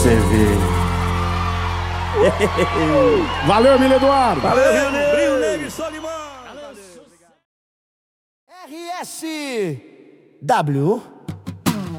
você ver. Valeu, Emílio Eduardo. Valeu, Rio Negro. Rio Negro e Solimão. RSW